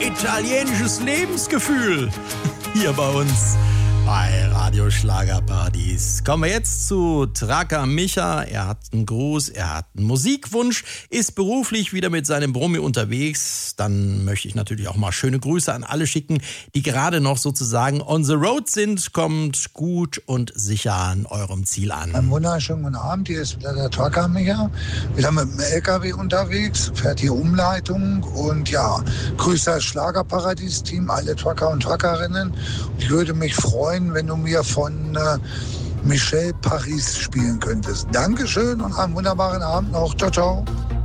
Italienisches Lebensgefühl hier bei uns bei Radio Schlagerparadies. Kommen wir jetzt zu Tracker Micha. Er hat einen Gruß, er hat einen Musikwunsch, ist beruflich wieder mit seinem Brummi unterwegs. Dann möchte ich natürlich auch mal schöne Grüße an alle schicken, die gerade noch sozusagen on the road sind. Kommt gut und sicher an eurem Ziel an. Einen wunderschönen guten Abend, hier ist wieder der Tracker Micha. Wieder mit dem LKW unterwegs, fährt hier Umleitung und ja, grüße das Schlagerparadies-Team, alle Tracker und Trackerinnen. Ich würde mich freuen, wenn du mir von Michel Paris spielen könntest. Dankeschön und einen wunderbaren Abend noch. Ciao, ciao.